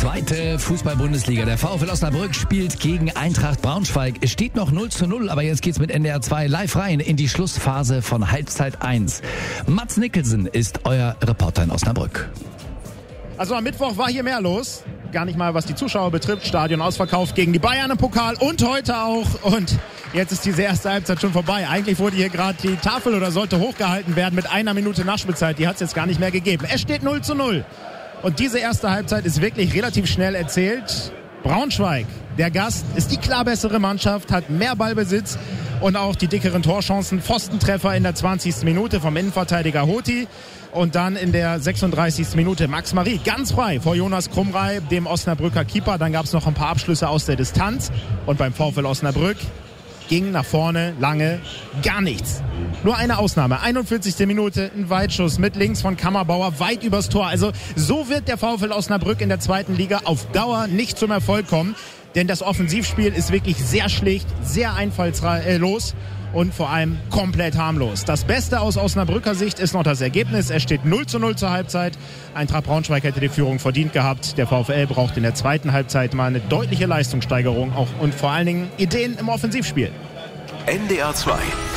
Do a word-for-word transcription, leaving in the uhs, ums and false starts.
Zweite Fußball-Bundesliga. Der VfL Osnabrück spielt gegen Eintracht Braunschweig. Es steht noch null zu null, aber jetzt geht's mit N D R zwei live rein in die Schlussphase von Halbzeit eins. Mats Nicholson ist euer Reporter in Osnabrück. Also am Mittwoch war hier mehr los. Gar nicht mal, was die Zuschauer betrifft. Stadion ausverkauft gegen die Bayern im Pokal und heute auch. Und jetzt ist diese erste Halbzeit schon vorbei. Eigentlich wurde hier gerade die Tafel oder sollte hochgehalten werden mit einer Minute Nachspielzeit. Die hat es jetzt gar nicht mehr gegeben. Es steht null zu null. Und diese erste Halbzeit ist wirklich relativ schnell erzählt. Braunschweig, der Gast, ist die klar bessere Mannschaft, hat mehr Ballbesitz und auch die dickeren Torchancen. Pfostentreffer in der zwanzigsten Minute vom Innenverteidiger Hoti. Und dann in der sechsunddreißigsten Minute Max Marie ganz frei vor Jonas Krumrei, dem Osnabrücker Keeper. Dann gab es noch ein paar Abschlüsse aus der Distanz. Und beim VfL Osnabrück ging nach vorne lange gar nichts. Nur eine Ausnahme. einundvierzigste Minute, ein Weitschuss mit links von Kammerbauer, weit übers Tor. Also so wird der VfL Osnabrück in der zweiten Liga auf Dauer nicht zum Erfolg kommen. Denn das Offensivspiel ist wirklich sehr schlicht, sehr einfallslos und vor allem komplett harmlos. Das Beste aus Osnabrücker Sicht ist noch das Ergebnis. Es steht null zu null zur Halbzeit. Eintracht Braunschweig hätte die Führung verdient gehabt. Der VfL braucht in der zweiten Halbzeit mal eine deutliche Leistungssteigerung auch und vor allen Dingen Ideen im Offensivspiel. N D R zwei